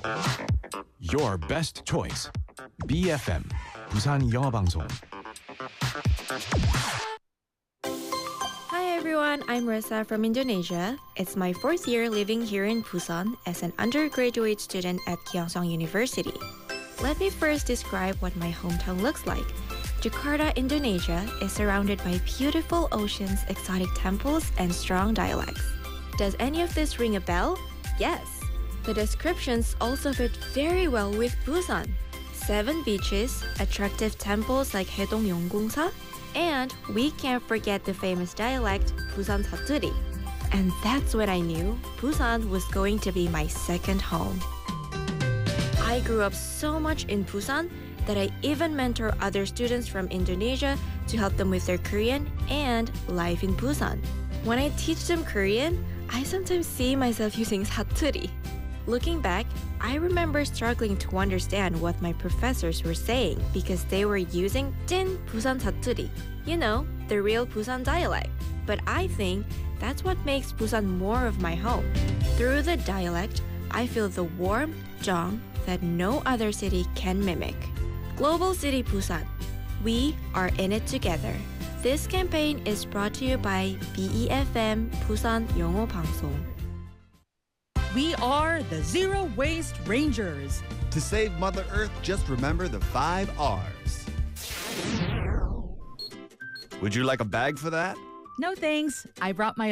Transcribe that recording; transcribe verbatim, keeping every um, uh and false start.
Your best choice. B F M 부산 영어방송. Hi everyone, I'm Risa from Indonesia. It's my fourth year living here in Busan as an undergraduate student at Gyeongsang University. Let me first describe what my hometown looks like. Jakarta, Indonesia is surrounded by beautiful oceans, exotic temples, and strong dialects. Does any of this ring a bell? Yes. The descriptions also fit very well with Busan. Seven beaches, attractive temples like Haedong Yeonggongsa, and we can't forget the famous dialect Busan Satturi. And that's when I knew Busan was going to be my second home. I grew up so much in Busan that I even mentor other students from Indonesia to help them with their Korean and life in Busan. When I teach them Korean, I sometimes see myself using 사투리. Looking back, I remember struggling to understand what my professors were saying because they were using 찐 Busan 사투리, you know, the real Busan dialect. But I think that's what makes Busan more of my home. Through the dialect, I feel the warm jong that no other city can mimic. Global City Busan. We are in it together. This campaign is brought to you by B E F M Busan 영어 방송. We are the Zero Waste Rangers. To save Mother Earth, just remember the five R's. Would you like a bag for that? No thanks. I brought my